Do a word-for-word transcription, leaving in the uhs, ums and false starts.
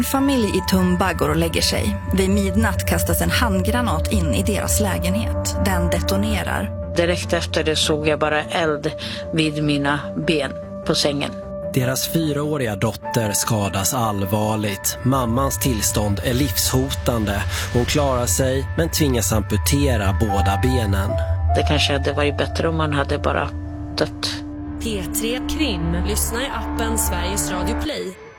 Familj i Tumba går och lägger sig. Vid midnatt kastas en handgranat in i deras lägenhet. Den detonerar. Direkt efter det såg jag bara eld vid mina ben på sängen. Deras fyraåriga dotter skadas allvarligt. Mammans tillstånd är livshotande. Hon klarar sig men tvingas amputera båda benen. Det kanske hade varit bättre om man hade bara dött. P tre Krim. Lyssna i appen Sveriges Radio Play.